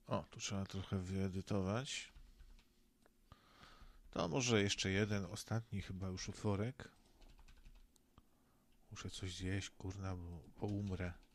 O, tu trzeba trochę wyedytować. To może jeszcze jeden, ostatni chyba już utworek. Muszę coś zjeść, kurna, bo umrę.